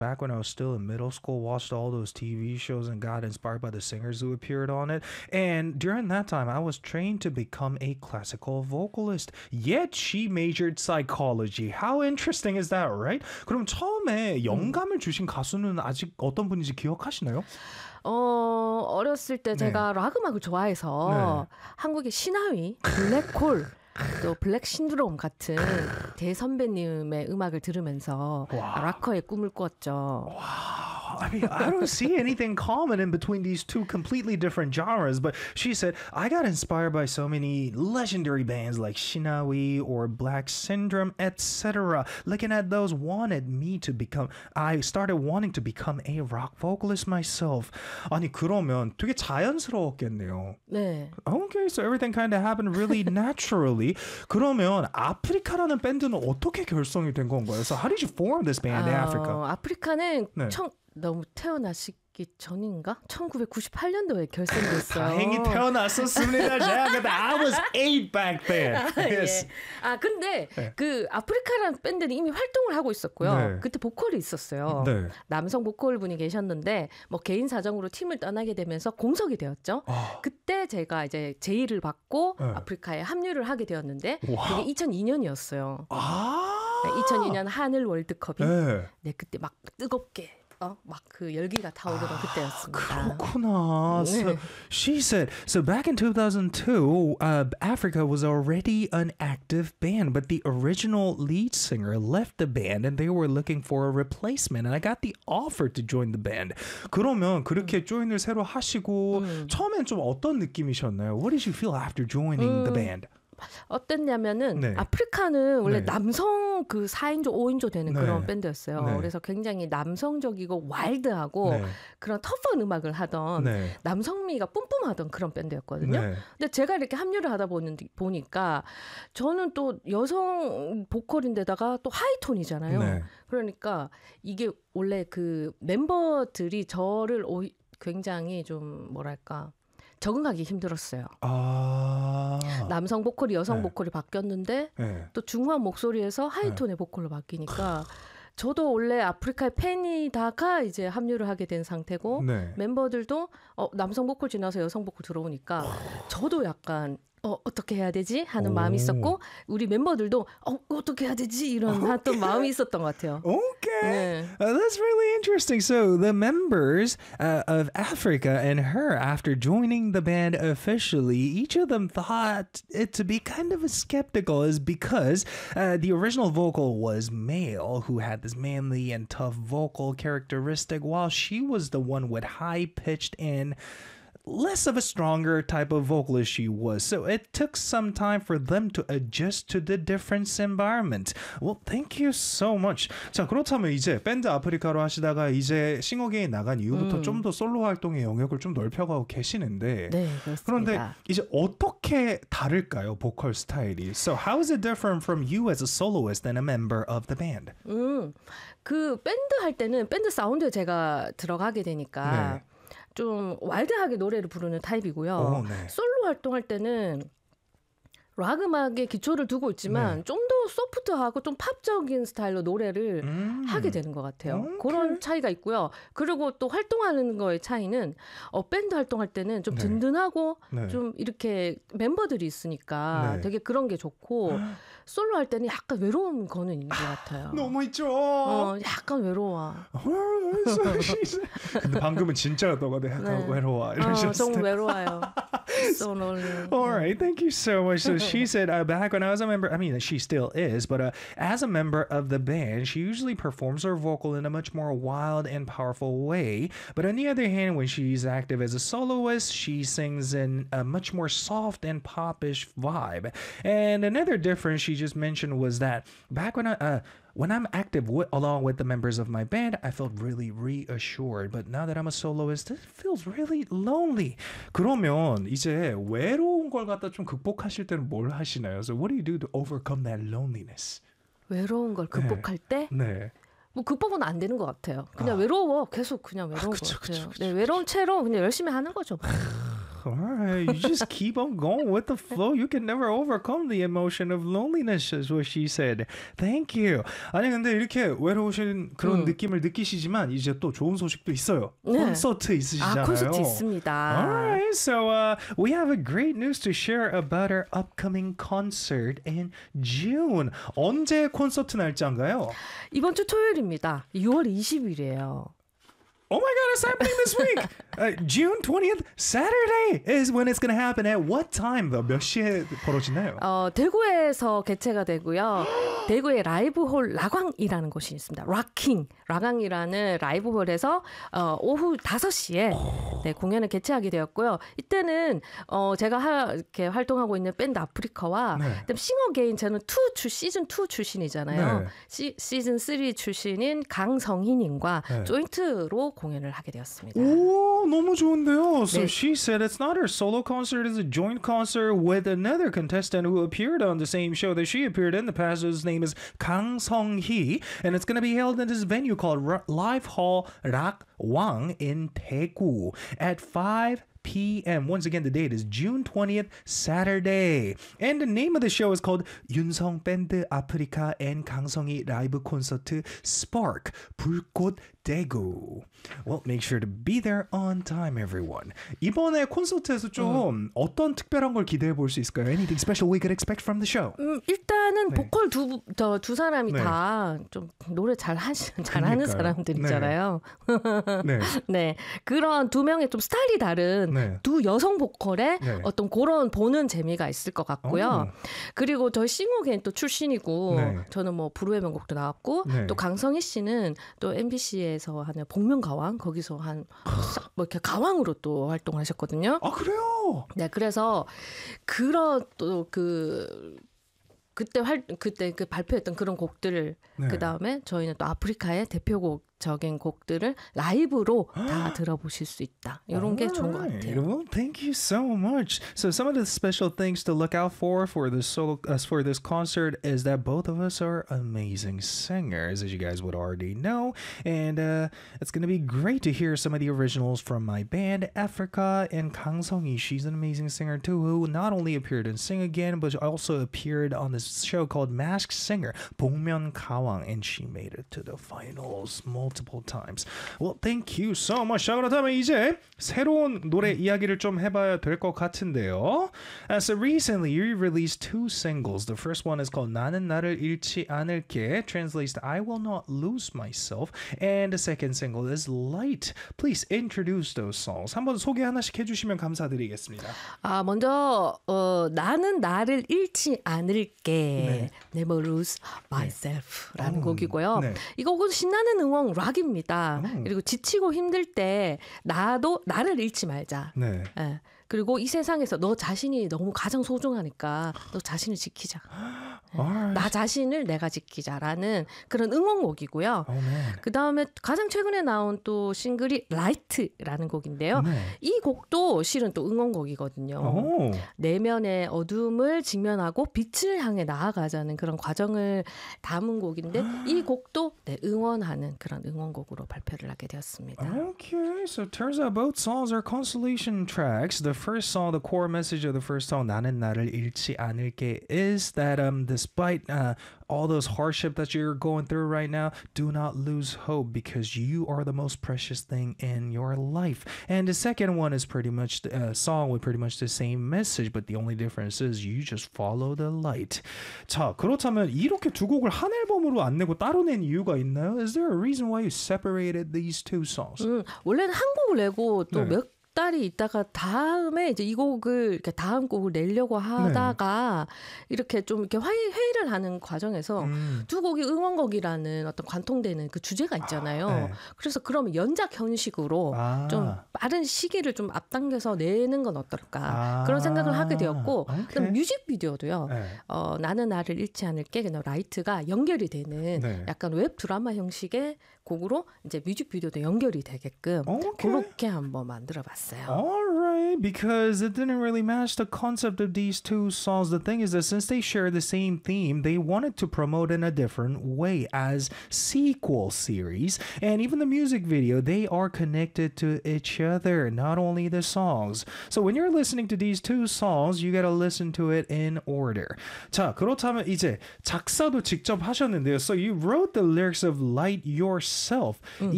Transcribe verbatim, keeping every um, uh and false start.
back when I was still in middle school, watched all those T V shows and got inspired by the singers who appeared on it. And during that time, I was trained to become a classical vocalist. Yet she majored psychology. How interesting is that, right? 그럼 처음에 영감을 주신 가수는 아직 어떤 분인지 기억하시나요? 어, 어렸을 때 제가 락 음악을 좋아해서 네. 한국의 신하위, 블랙홀 또 블랙 신드롬 같은 대선배님의 음악을 들으면서 wow. 락커의 꿈을 꾸었죠. Wow. I mean, I don't see anything common in between these two completely different genres, but she said, I got inspired by so many legendary bands like Shinawi or Black Syndrome, et cetera. Looking at those wanted me to become, I started wanting to become a rock vocalist myself. 아니, 그러면 되게 자연스러웠겠네요. 네. Okay, so everything kind of happened really naturally. 그러면 아프리카라는 밴드는 어떻게 결성이 된 건가요? So how did you form this band in 어, Africa? 아프리카는 네. 청, 너무 태어나시기 전인가? 천구백구십팔 년도에 결성됐어요. 다행히 태어났었습니다. 제가 I was eight back then. yes. 예. 아 근데 네. 그 아프리카라는 밴드는 이미 활동을 하고 있었고요. 네. 그때 보컬이 있었어요. 네. 남성 보컬 분이 계셨는데 뭐 개인 사정으로 팀을 떠나게 되면서 공석이 되었죠. 아. 그때 제가 이제 제의를 받고 네. 아프리카에 합류를 하게 되었는데 와. 그게 이천이 년이었어요. 아. 네, 이천이 년 하늘 월드컵이 네, 네 그때 막 뜨겁게 어, 막 그 열기가 타오르던 아, 그때였습니다. 그렇구나. 네. So she said, so back in two thousand two, uh, Africa was already an active band, but the original lead singer left the band and they were looking for a replacement. And I got the offer to join the band. 그러면 그렇게 음. 조인을 새로 하시고 음. 처음엔 좀 어떤 느낌이셨나요? What did you feel after joining 음. the band? 어땠냐면은 네. 아프리카는 원래 네. 남성 그 사인조, 오인조 되는 네. 그런 밴드였어요. 네. 그래서 굉장히 남성적이고 와일드하고 네. 그런 터프한 음악을 하던 네. 남성미가 뿜뿜하던 그런 밴드였거든요. 네. 근데 제가 이렇게 합류를 하다 보는, 보니까 저는 또 여성 보컬인데다가 또 하이톤이잖아요. 네. 그러니까 이게 원래 그 멤버들이 저를 오, 굉장히 좀 뭐랄까 적응하기 힘들었어요. 아~ 남성 보컬이 여성 네. 보컬이 바뀌었는데 네. 또 중후한 목소리에서 하이톤의 네. 보컬로 바뀌니까 저도 원래 아프리카의 팬이다가 이제 합류를 하게 된 상태고 네. 멤버들도 어, 남성 보컬 지나서 여성 보컬 들어오니까 저도 약간 어, 어떻게 해야 되지? 하는 오. 마음이 있었고 우리 멤버들도 어, 어떻게 해야 되지? 이런 okay. 어떤 마음이 있었던 것 같아요. Okay. 네. Uh, that's really interesting. So the members uh, of Africa and her, after joining the band officially, each of them thought it to be kind of a skeptical is because uh, the original vocal was male who had this manly and tough vocal characteristic while she was the one with high-pitched and less of a stronger type of vocalist she was. So it took some time for them to adjust to the different environment. Well, thank you so much. 자, 그렇다면 이제 밴드 아프리카로 하시다가 이제 싱어게인 나간 이후부터 음. 좀 더 솔로 활동의 영역을 좀 넓혀가고 계시는데 네, 그렇습니다. 그런데 이제 어떻게 다를까요? 보컬 스타일이. So how is it different from you as a soloist and a member of the band? 음, 그 밴드 할 때는 밴드 사운드에 제가 들어가게 되니까 네. 좀 와일드하게 노래를 부르는 타입이고요. 오, 네. 솔로 활동할 때는 락 음악에 기초를 두고 있지만 네. 좀 더 소프트하고 좀 팝적인 스타일로 노래를 음. 하게 되는 것 같아요. 오케이. 그런 차이가 있고요. 그리고 또 활동하는 거의 차이는 어, 밴드 활동할 때는 좀 네. 든든하고 네. 좀 이렇게 멤버들이 있으니까 네. 되게 그런 게 좋고 솔로 할 때는 약간 외로운 거는 있는 것 같아요. 너무 있죠. 어, 약간 외로워. 근데 방금은 진짜였던 것 같아요. 약간 네. 외로워. 어, 정말 외로워요. So lonely. All right, thank you so much. So she said, uh, back when I was a member, I mean, she still is, but uh, as a member of the band, she usually performs her vocal in a much more wild and powerful way. But on the other hand, when she's active as a soloist, she sings in a much more soft and popish vibe. And another difference she just mentioned was that back when I, uh, when I'm active with, along with the members of my band, I felt really reassured. But now that I'm a soloist, it feels really lonely. 그러면 이제 외로운 걸 갖다 좀 극복하실 때는 뭘 하시나요? So what do you do to overcome that loneliness? 외로운 걸 극복할 네. 때? 네. 뭐 극복은 안 되는 것 같아요. 그냥 아. 외로워. 계속 그냥 외로운 아, 그쵸, 것 같아요. 그쵸, 그쵸, 네, 외로운 채로 그냥 열심히 하는 거죠. All right, you just keep on going with the flow. You can never overcome the emotion of loneliness, is what she said. Thank you. 아니 근데 이렇게 외로우신 그런 음. 느낌을 느끼시지만 이제 또 좋은 소식도 있어요. 네. 콘서트 있으시잖아요. 아, 콘서트 있습니다. Alright, so uh, we have a great news to share about our upcoming concert in June. 언제 콘서트 날짜인가요? 이번 주 토요일입니다. 유월 이십일이에요. Oh my God, it's happening this week! Uh, June twentieth, Saturday is when it's going to happen. At what time though? 몇 시에 벌어지나요? 어, 대구에서 개최가 되고요. 대구의 라이브홀 라광이라는 곳이 있습니다. 락킹, 라광이라는 라이브홀에서 어, 오후 다섯 시에 네, 공연을 개최하게 되었고요. 이때는 어, 제가 하, 이렇게 활동하고 있는 밴드 아프리카와 네. 그다음 싱어게인 저는 투 출, 시즌 투 출신이잖아요. 네. 시, 시즌 쓰리 출신인 강성희님과 네. 조인트로 공연을 하게 되었습니다. 오, 너무 좋은데요. So 네. she said it's not her solo concert, it's a joint concert with another contestant who appeared on the same show that she appeared in the past. His name is Kang Song-hee, and it's going to be held in this venue called R- Live Hall Rakwang in Daegu at five p.m. Once again, the date is June twentieth, Saturday. And the name of the show is called 윤성 밴드 아프리카 and 강성희 라이브 콘서트 Spark 불꽃 대구. Well, make sure to be there on time, everyone. 이번에 콘서트에서 좀 음. 어떤 특별한 걸 기대해 볼 수 있을까요? Anything special we could expect from the show? 음, 일단은 네. 보컬 두, 저, 두 사람이 네. 다 좀 노래 잘 하시, 잘하는 그러니까요. 사람들이잖아요. 네. 네. 그런 두 명의 좀 스타일이 다른 네. 두 여성 보컬의 네. 어떤 그런 보는 재미가 있을 것 같고요. 오. 그리고 저 싱어게인 또 출신이고 네. 저는 뭐 불후의 명곡도 나왔고 네. 또 강성희 씨는 또 엠비씨에서 하는 복면가왕 거기서 한 뭐 이렇게 가왕으로 또 활동하셨거든요. 아, 그래요? 네, 그래서 그런 또 그 그때 활 그때 그 발표했던 그런 곡들을 네. 그 다음에 저희는 또 아프리카의 대표곡적인 곡들을 라이브로 다 들어보실 수 있다. 이런 게 좋은 것 Alright. 같아요. Well, thank you so much. So some of the special things to look out for for this solo uh, for this concert is that both of us are amazing singers, as you guys would already know, and uh, it's going to be great to hear some of the originals from my band Africa and Kang Song-hee. She's an amazing singer too, who not only appeared in Sing Again, but also appeared on this show called Masked Singer, 복면 가왕, and she made it to the finals multiple times. Well, thank you so much. 자, 그렇다면 이제 새로운 노래 이야기를 좀 해봐야 될 것 같은데요. Uh, so recently you released two singles. The first one is called 나는 나를 잃지 않을게, translates to I will not lose myself, and the second single is Light. Please introduce those songs. 한번 소개 하나씩 해주시면 감사드리겠습니다. 아, 먼저 어, 나는 나를 잃지 않을게. 네. Never lose myself라는 음, 곡이고요. 네. 이 곡은 신나는 응원 락입니다. 음. 그리고 지치고 힘들 때 나도 나를 잃지 말자. 네. 예. 그리고 이 세상에서 너 자신이 너무 가장 소중하니까 너 자신을 지키자. Alright. 나 자신을 내가 지키자라는 그런 응원곡이고요. Oh, man. 그 다음에 가장 최근에 나온 또 싱글이 라이트라는 곡인데요. 네. 이 곡도 실은 또 응원곡이거든요. Oh. 내면의 어둠을 직면하고 빛을 향해 나아가자는 그런 과정을 담은 곡인데 이 곡도 네, 응원하는 그런 응원곡으로 발표를 하게 되었습니다. Okay, so it turns out both songs are consolation tracks. The first song, the core message of the first song, 나는 나를 잃지 않을게, is that um, despite uh, all those hardship that you're going through right now, do not lose hope because you are the most precious thing in your life. And the second one is pretty much a uh, song with pretty much the same message, but the only difference is you just follow the light. 자, 그렇다면 이렇게 두 곡을 한 앨범으로 안 내고 따로 낸 이유가 있나요? Is there a reason why you separated these two songs? 음, 원래는 한 곡을 내고 또 네. 몇 달이 있다가 다음에 이제 이 곡을 이렇게 다음 곡을 내려고 하다가 이렇게 좀 이렇게 회의, 회의를 하는 과정에서 음. 두 곡이 응원곡이라는 어떤 관통되는 그 주제가 있잖아요. 아, 네. 그래서 그러면 연작 형식으로 아. 좀 빠른 시기를 좀 앞당겨서 내는 건 어떨까 아. 그런 생각을 하게 되었고 오케이. 그다음 뮤직비디오도요. 네. 어, 나는 나를 잃지 않을게 그냥 라이트가 연결이 되는 네. 약간 웹 드라마 형식의 곡으로 이제 뮤직비디오도 연결이 되게끔 오케이. 그렇게 한번 만들어봤어요. Alright, Why? Because it didn't really match the concept of these two songs. The thing is that since they share the same theme, they wanted to promote in a different way as sequel series. And even the music video, they are connected to each other, not only the songs. So when you're listening to these two songs, you gotta listen to it in order. 자, 그렇다면 이제 작사도 직접 하셨는데요. So you wrote the lyrics of Light yourself. 음.